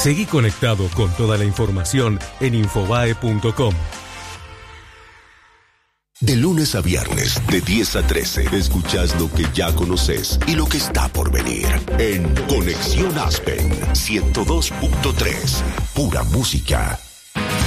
Seguí conectado con toda la información en infobae.com. De lunes a viernes, de 10 a 13, escuchas lo que ya conoces y lo que está por venir en Conexión Aspen 102.3. Pura música.